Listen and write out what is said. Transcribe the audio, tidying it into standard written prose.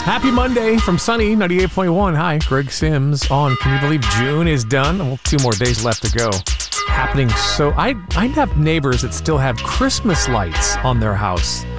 Happy Monday from Sunny 98.1. Hi, Greg Sims on. Can you believe June is done? Well, 2 more days left to go. Happening so... I have neighbors that still have Christmas lights on their house.